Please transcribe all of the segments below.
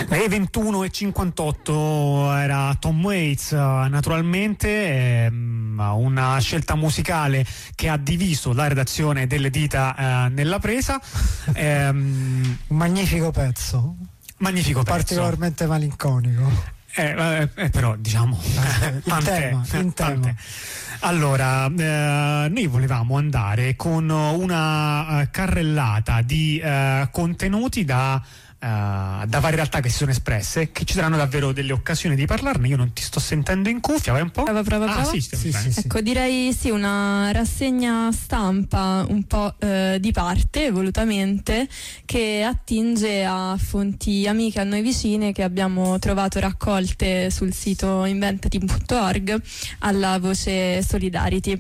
Le 21:58 era Tom Waits, naturalmente, una scelta musicale che ha diviso la redazione delle dita nella presa. Un magnifico pezzo. Magnifico pezzo. Particolarmente malinconico. Però diciamo in tema. Allora, noi volevamo andare con una carrellata di contenuti da varie realtà che si sono espresse, che ci saranno davvero delle occasioni di parlarne. Io non ti sto sentendo in cuffia, vai un po'? Prova. Sì, Ecco, direi sì, una rassegna stampa un po' di parte, volutamente, che attinge a fonti amiche a noi vicine che abbiamo trovato raccolte sul sito inventati.org alla voce Solidarity.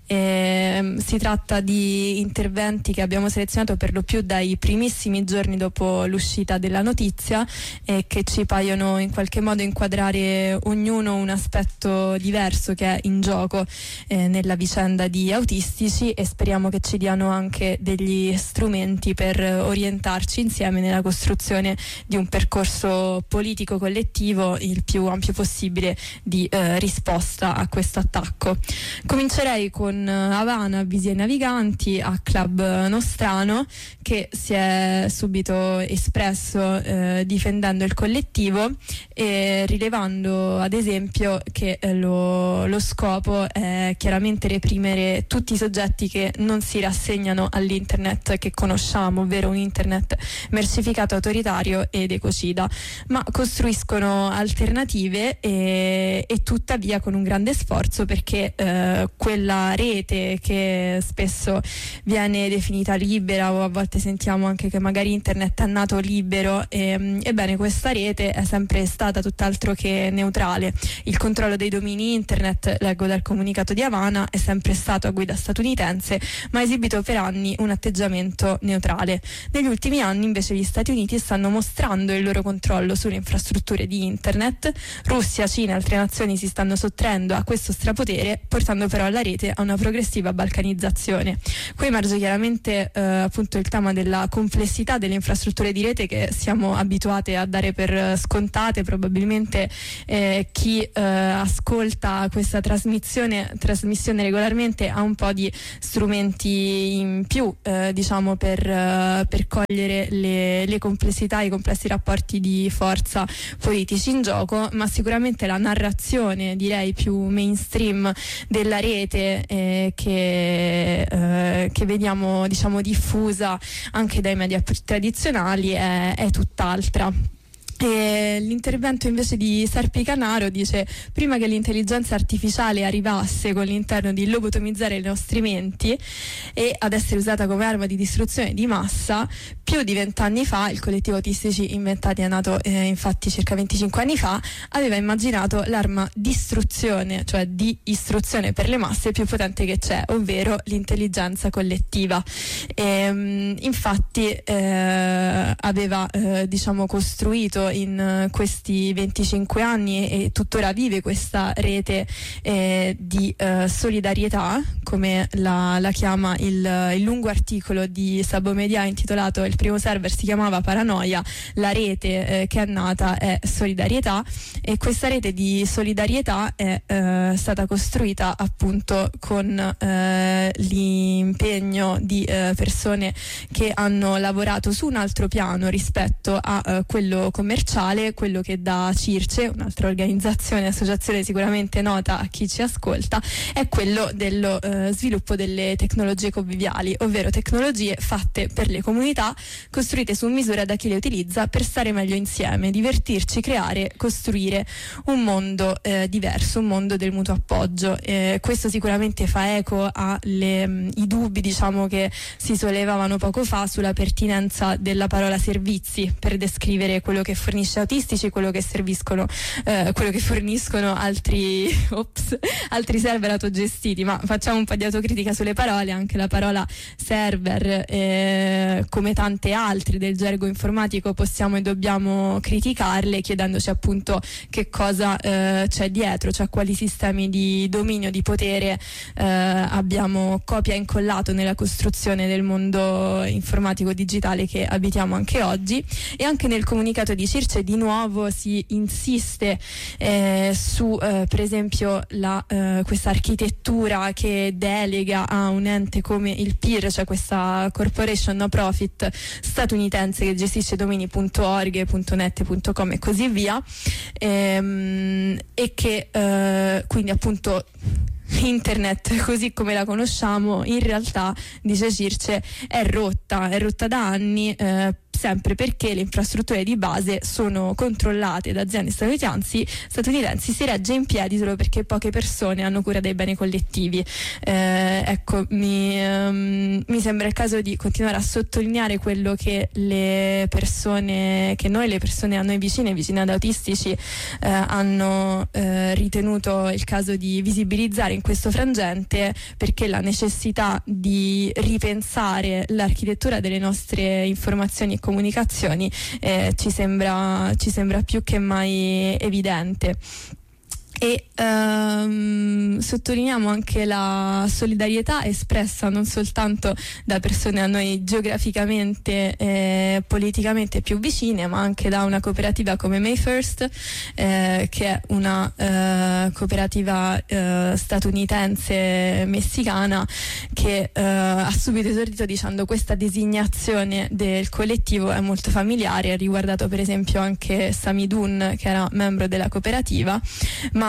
Si tratta di interventi che abbiamo selezionato per lo più dai primissimi giorni dopo l'uscita della notizia e che ci paiono in qualche modo inquadrare ognuno un aspetto diverso che è in gioco nella vicenda di Autistici, e speriamo che ci diano anche degli strumenti per orientarci insieme nella costruzione di un percorso politico collettivo il più ampio possibile di risposta a questo attacco. Comincerei con Havana, Visi ai Naviganti, a Club Nostrano, che si è subito espresso difendendo il collettivo e rilevando ad esempio che lo scopo è chiaramente reprimere tutti i soggetti che non si rassegnano all'internet che conosciamo, ovvero un internet mercificato, autoritario ed ecocida, ma costruiscono alternative e tuttavia con un grande sforzo, perché quella rete che spesso viene definita libera, o a volte sentiamo anche che magari internet è nato libero, ebbene questa rete è sempre stata tutt'altro che neutrale. Il controllo dei domini internet, leggo dal comunicato di Havana, è sempre stato a guida statunitense, ma ha esibito per anni un atteggiamento neutrale. Negli ultimi anni invece gli Stati Uniti stanno mostrando il loro controllo sulle infrastrutture di internet. Russia, Cina e altre nazioni si stanno sottraendo a questo strapotere, portando però la rete a una progressiva balcanizzazione. Qui emerge chiaramente appunto il tema della complessità delle infrastrutture di rete che siamo abituate a dare per scontate. Probabilmente chi ascolta questa trasmissione regolarmente ha un po' di strumenti in più diciamo per cogliere le complessità, i complessi rapporti di forza politici in gioco, ma sicuramente la narrazione, direi più mainstream, della rete che vediamo diciamo diffusa anche dai media più tradizionali è tutt'altra. E l'intervento invece di Serpi Canaro dice: prima che l'intelligenza artificiale arrivasse con l'interno di lobotomizzare i nostri menti e ad essere usata come arma di distruzione di massa, più di 20 anni fa il collettivo Autistici Inventati è nato infatti circa 25 anni fa, aveva immaginato l'arma distruzione, cioè di istruzione per le masse più potente che c'è, ovvero l'intelligenza collettiva. Infatti aveva diciamo costruito in questi 25 anni e tuttora vive questa rete di solidarietà, come la chiama il lungo articolo di Sabo Media intitolato "Il primo server si chiamava Paranoia, la rete che è nata è solidarietà", e questa rete di solidarietà è stata costruita appunto con l'impegno di persone che hanno lavorato su un altro piano rispetto a quello commerciale, quello che da Circe, un'altra organizzazione, associazione sicuramente nota a chi ci ascolta, è quello dello sviluppo delle tecnologie conviviali, ovvero tecnologie fatte per le comunità, costruite su misura da chi le utilizza per stare meglio insieme, divertirci, creare, costruire un mondo diverso, un mondo del mutuo appoggio. Questo sicuramente fa eco ai dubbi diciamo che si sollevavano poco fa sulla pertinenza della parola servizi per descrivere quello che fornisce Autistici, quello che forniscono altri server autogestiti. Ma facciamo un po' di autocritica sulle parole. Anche la parola server, come tante altre del gergo informatico, possiamo e dobbiamo criticarle, chiedendoci appunto che cosa c'è dietro, cioè quali sistemi di dominio, di potere abbiamo copia e incollato nella costruzione del mondo informatico digitale che abitiamo anche oggi. E anche nel comunicato di Circe di nuovo si insiste su per esempio questa architettura che delega a un ente come il PIR, cioè questa corporation no profit statunitense che gestisce domini.org, .net, .com e così via, e che quindi appunto Internet così come la conosciamo in realtà, dice Circe, è rotta da anni, sempre perché le infrastrutture di base sono controllate da aziende statunitensi, si regge in piedi solo perché poche persone hanno cura dei beni collettivi. Ecco, mi sembra il caso di continuare a sottolineare quello che le persone a noi vicine ad autistici hanno ritenuto il caso di visibilizzare in questo frangente, perché la necessità di ripensare l'architettura delle nostre informazioni e comunicazioni ci sembra più che mai evidente. E sottolineiamo anche la solidarietà espressa non soltanto da persone a noi geograficamente e politicamente più vicine, ma anche da una cooperativa come May First, che è una cooperativa statunitense messicana che ha subito esordito dicendo: questa designazione del collettivo è molto familiare, ha riguardato per esempio anche Sami Dun, che era membro della cooperativa, ma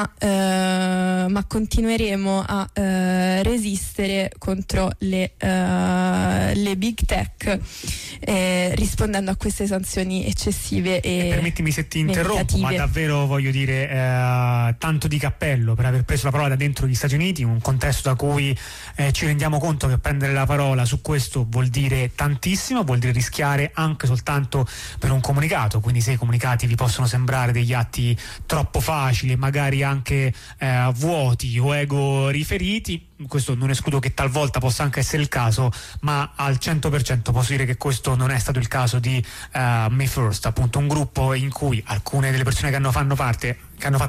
continueremo a resistere contro le big tech, rispondendo a queste sanzioni eccessive e permettimi se ti interrompo, ma davvero voglio dire tanto di cappello per aver preso la parola da dentro gli Stati Uniti, in un contesto da cui ci rendiamo conto che prendere la parola su questo vuol dire tantissimo, vuol dire rischiare anche soltanto per un comunicato. Quindi se i comunicati vi possono sembrare degli atti troppo facili, magari anche vuoti o ego riferiti, questo non escludo che talvolta possa anche essere il caso, ma al 100% posso dire che questo non è stato il caso di May First, appunto un gruppo in cui alcune delle persone che ne fanno parte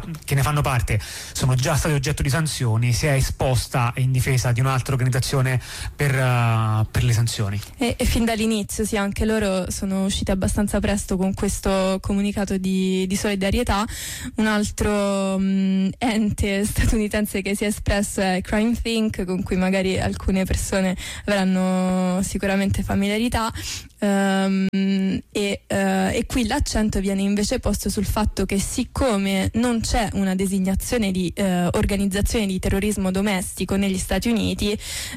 sono già state oggetto di sanzioni, si è esposta in difesa di un'altra organizzazione per le sanzioni. E fin dall'inizio, sì, anche loro sono usciti abbastanza presto con questo comunicato di solidarietà. Un altro ente statunitense che si è espresso è Crime Think, con cui magari alcune persone avranno sicuramente familiarità. E qui l'accento viene invece posto sul fatto che, siccome non c'è una designazione di organizzazione di terrorismo domestico negli Stati Uniti,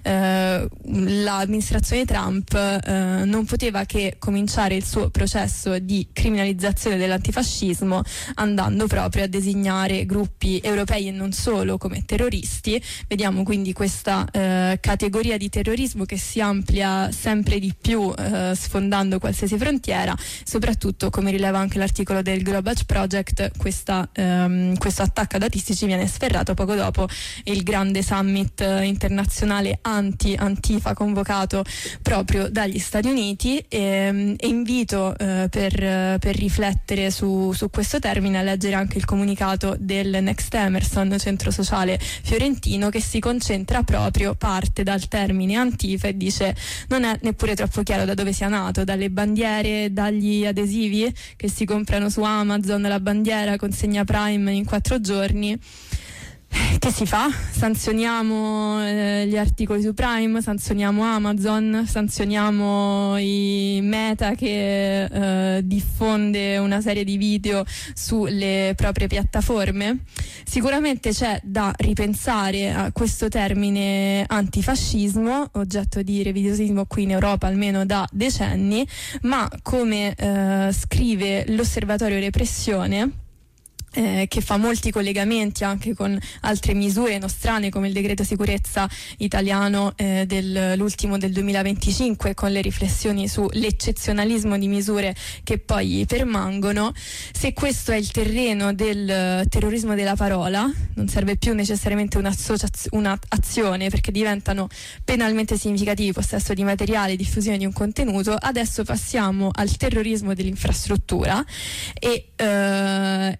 l'amministrazione Trump non poteva che cominciare il suo processo di criminalizzazione dell'antifascismo, andando proprio a designare gruppi europei e non solo come terroristi. Vediamo quindi questa categoria di terrorismo che si amplia sempre di più, sfondando qualsiasi frontiera. Soprattutto, come rileva anche l'articolo del Global Project, questo attacco ad autistici viene sferrato poco dopo il grande summit internazionale anti-Antifa convocato proprio dagli Stati Uniti, e invito per riflettere su questo termine a leggere anche il comunicato del Next Emerson, centro sociale fiorentino, che si concentra proprio, parte dal termine Antifa e dice: non è neppure troppo chiaro da dove sia nato, dalle bandiere, dagli adesivi che si comprano su Amazon, la bandiera consegna Prime in 4 giorni. Che si fa? Sanzioniamo gli articoli su Prime, sanzioniamo Amazon, sanzioniamo i Meta che diffonde una serie di video sulle proprie piattaforme. Sicuramente c'è da ripensare a questo termine antifascismo, oggetto di revisionismo qui in Europa almeno da decenni, ma come scrive l'Osservatorio Repressione, che fa molti collegamenti anche con altre misure nostrane come il decreto sicurezza italiano l'ultimo del 2025, con le riflessioni sull'eccezionalismo di misure che poi permangono. Se questo è il terreno del terrorismo della parola, non serve più necessariamente un'azione, perché diventano penalmente significativi possesso di materiale, diffusione di un contenuto. Adesso passiamo al terrorismo dell'infrastruttura e non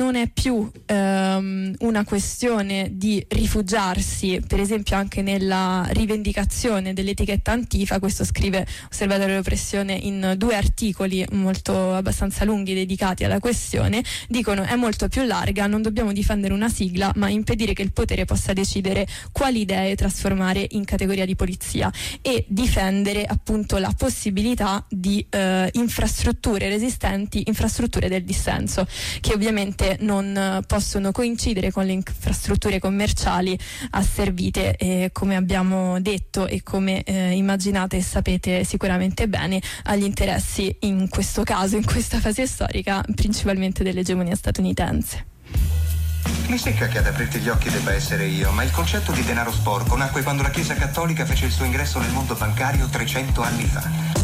non è più una questione di rifugiarsi, per esempio anche nella rivendicazione dell'etichetta Antifa. Questo scrive Osservatorio dell'Oppressione in 2 articoli abbastanza lunghi dedicati alla questione. Dicono: è molto più larga, non dobbiamo difendere una sigla ma impedire che il potere possa decidere quali idee trasformare in categoria di polizia, e difendere appunto la possibilità di infrastrutture resistenti, infrastrutture del dissenso, che ovviamente non possono coincidere con le infrastrutture commerciali asservite, come abbiamo detto e come immaginate e sapete sicuramente bene, agli interessi, in questo caso, in questa fase storica, principalmente dell'egemonia statunitense. Mi secca che ad aprirti gli occhi debba essere io, ma il concetto di denaro sporco nacque quando la Chiesa Cattolica fece il suo ingresso nel mondo bancario 300 anni fa.